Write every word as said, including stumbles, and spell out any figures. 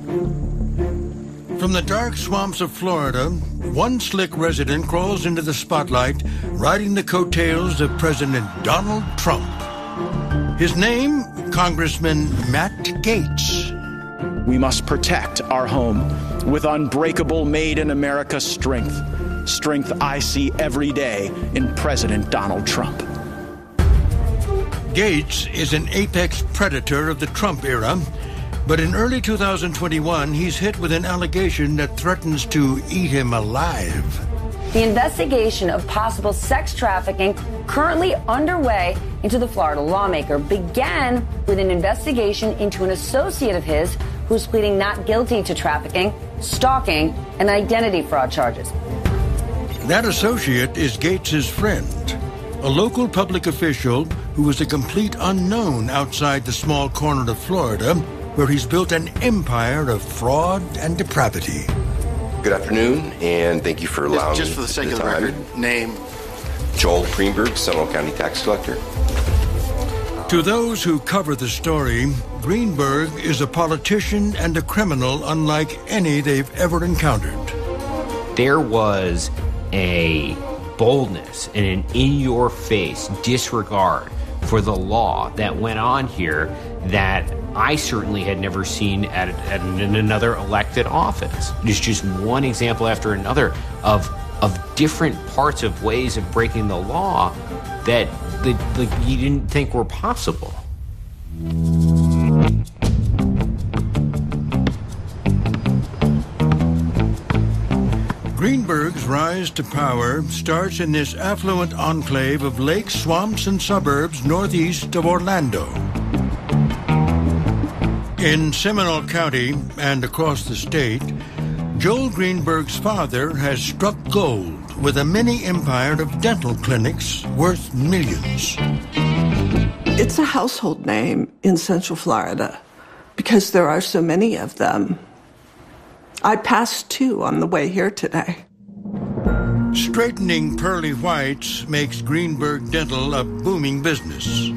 From the dark swamps of Florida, one slick resident crawls into the spotlight, riding the coattails of President Donald Trump. His name, Congressman Matt Gaetz. We must protect our home with unbreakable made-in-America strength. Strength I see every day in President Donald Trump. Gaetz is an apex predator of the Trump era, but in early two thousand twenty-one, he's hit with an allegation that threatens to eat him alive. The investigation of possible sex trafficking currently underway into the Florida lawmaker began with an investigation into an associate of his who's pleading not guilty to trafficking, stalking, and identity fraud charges. That associate is Gaetz's friend, a local public official who was a complete unknown outside the small corner of Florida, where he's built an empire of fraud and depravity. Good afternoon, and thank you for allowing just, just for the sake the of the time. record, name. Joel Greenberg, Seminole County Tax Collector. To those who cover the story, Greenberg is a politician and a criminal unlike any they've ever encountered. There was a boldness and an in-your-face disregard for the law that went on here that I certainly had never seen at, at another elected office. It's just one example after another of of different parts of ways of breaking the law that, that, that you didn't think were possible. Greenberg's rise to power starts in this affluent enclave of lakes, swamps, and suburbs northeast of Orlando. In Seminole County and across the state, Joel Greenberg's father has struck gold with a mini empire of dental clinics worth millions. It's a household name in Central Florida because there are so many of them. I passed two on the way here today. Straightening pearly whites makes Greenberg Dental a booming business.